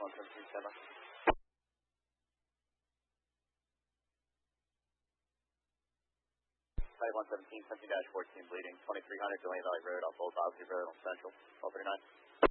117, stand by. Medic 117, 17-14, bleeding, 2300 Delaney Valley Road, off Old Bosley Road on Central, 1239.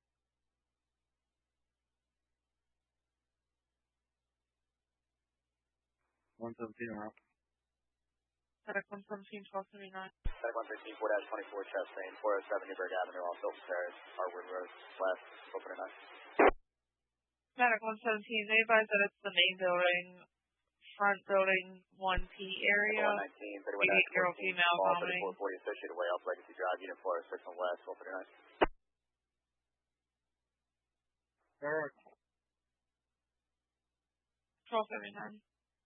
117 around. Medic 117, 1239. Medic 113, 4-24, chest pain, 407 Newburgh Avenue, off Hilton Terrace, Harwood Road, west, 1239. Medic 117, they advise that it's the main building, front building 1P area. 119, 38-year-old female vomiting. 3440 associated way off Legacy Drive, Unit 406 on west, 1239. Alright. 1279.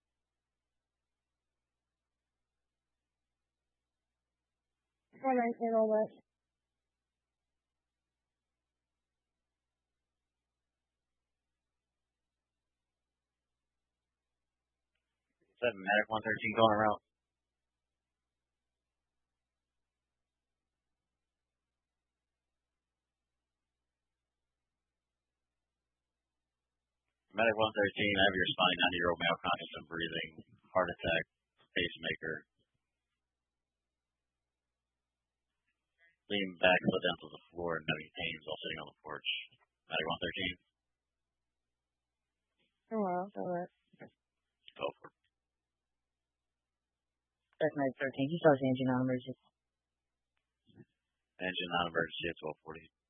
119, all that. Medic 113 going around. Medic 113, I have your spine, 90-year-old male, conscious and breathing, heart attack, pacemaker. Leaning back, foot down to the floor, and having pains while sitting on the porch. Medic 113. Oh, well, all right. 1240. That's Medic 13. He saw his engine on emergency. Engine non-emergency at 1240.